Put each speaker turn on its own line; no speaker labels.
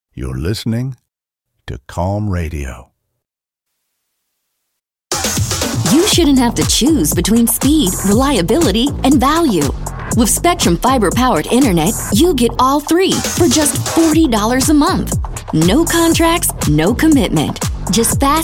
You're listening to Calm Radio.
You shouldn't have to choose between speed, reliability, and value. With Spectrum Fiber-powered internet, you get all three for just $40 a month. No contracts, no commitment. Just fast